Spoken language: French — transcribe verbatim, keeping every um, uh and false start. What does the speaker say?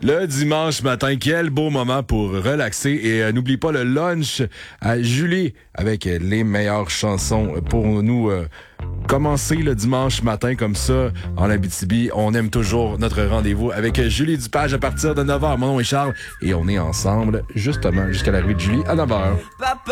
Le dimanche matin, quel beau moment pour relaxer. Et euh, n'oublie pas le lunch à Julie avec euh, les meilleures chansons pour nous euh, commencer le dimanche matin comme ça en Abitibi. On aime toujours notre rendez-vous avec Julie Dupage à partir de neuf heures. Mon nom est Charles et on est ensemble justement jusqu'à l'arrivée de Julie à neuf heures. Papa!